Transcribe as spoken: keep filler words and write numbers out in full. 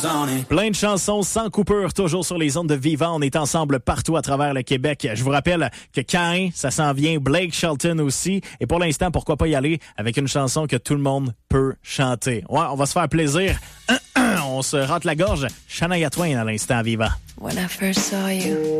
Plein de chansons sans coupure, toujours sur les ondes de Viva. On est ensemble partout à travers le Québec. Je vous rappelle que Caïn, ça s'en vient. Blake Shelton aussi. Et pour l'instant, pourquoi pas y aller avec une chanson que tout le monde peut chanter. Ouais, on va se faire plaisir. On se rate la gorge. Shania Twain à l'instant, Viva. When I first saw you.